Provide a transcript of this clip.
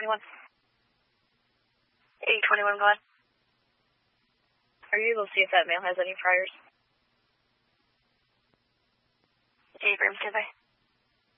821. 821, go ahead. Are you able to see if that male has any priors? Abrams, goodbye.